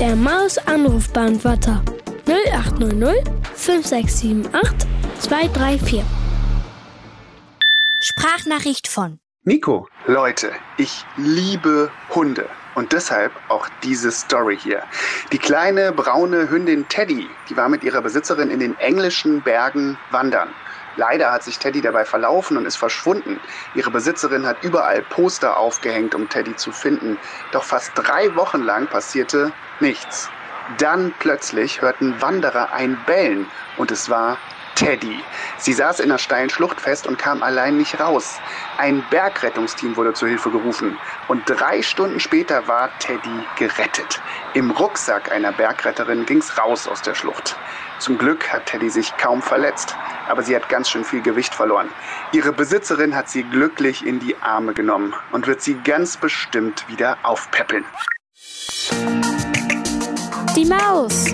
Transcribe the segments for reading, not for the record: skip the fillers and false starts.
Der Maus-Anrufbeantworter 0800 5678 234. Sprachnachricht von Nico. Leute, ich liebe Hunde. Und deshalb auch diese Story hier. Die kleine braune Hündin Teddy, die war mit ihrer Besitzerin in den englischen Bergen wandern. Leider hat sich Teddy dabei verlaufen und ist verschwunden. Ihre Besitzerin hat überall Poster aufgehängt, um Teddy zu finden. Doch fast 3 Wochen lang passierte nichts. Dann plötzlich hörten Wanderer ein Bellen und es war Teddy. Sie saß in einer steilen Schlucht fest und kam allein nicht raus. Ein Bergrettungsteam wurde zur Hilfe gerufen und 3 Stunden später war Teddy gerettet. Im Rucksack einer Bergretterin ging's raus aus der Schlucht. Zum Glück hat Teddy sich kaum verletzt, aber sie hat ganz schön viel Gewicht verloren. Ihre Besitzerin hat sie glücklich in die Arme genommen und wird sie ganz bestimmt wieder aufpäppeln. Die Maus.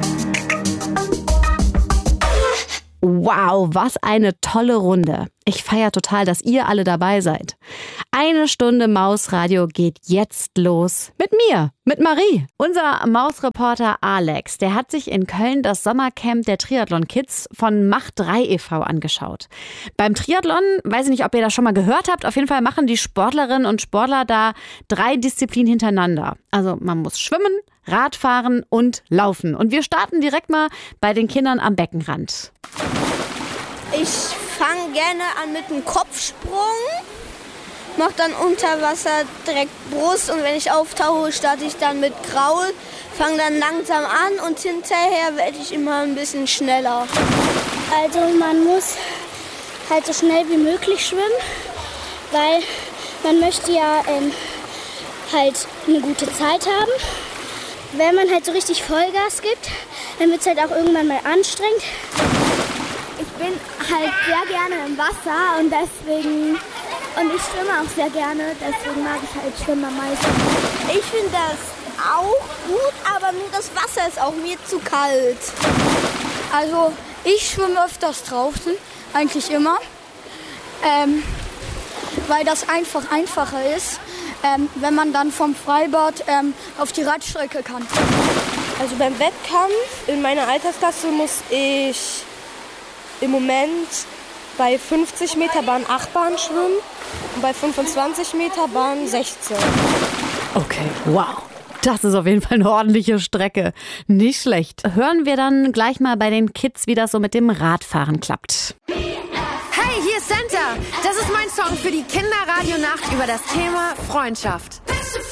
Wow, was eine tolle Runde. Ich feiere total, dass ihr alle dabei seid. 1 Stunde Mausradio geht jetzt los mit mir, mit Marie. Unser Mausreporter Alex, der hat sich in Köln das Sommercamp der Triathlon Kids von Mach3 e.V. angeschaut. Beim Triathlon, weiß ich nicht, ob ihr das schon mal gehört habt, auf jeden Fall machen die Sportlerinnen und Sportler da 3 Disziplinen hintereinander. Also man muss schwimmen, Radfahren und laufen. Und wir starten direkt mal bei den Kindern am Beckenrand. Ich fange gerne an mit einem Kopfsprung, mache dann unter Wasser direkt Brust und wenn ich auftauche, starte ich dann mit Kraul, fange dann langsam an und hinterher werde ich immer ein bisschen schneller. Also man muss halt so schnell wie möglich schwimmen, weil man möchte ja halt eine gute Zeit haben. Wenn man halt so richtig Vollgas gibt, dann wird es halt auch irgendwann mal anstrengend. Ich bin halt sehr gerne im Wasser und ich schwimme auch sehr gerne, deswegen mag ich halt Schwimmen am meisten. Ich finde das auch gut, aber nur das Wasser ist auch mir zu kalt. Also ich schwimme öfters draußen, eigentlich immer, weil das einfacher ist, wenn man dann vom Freibad auf die Radstrecke kann. Also beim Wettkampf in meiner Altersklasse muss ich im Moment bei 50 Meter Bahn 8 Bahnen schwimmen und bei 25 Meter Bahn 16. Okay, wow. Das ist auf jeden Fall eine ordentliche Strecke. Nicht schlecht. Hören wir dann gleich mal bei den Kids, wie das so mit dem Radfahren klappt. Hey, hier ist Santa. Das ist mein Song für die Kinderradionacht über das Thema Freundschaft.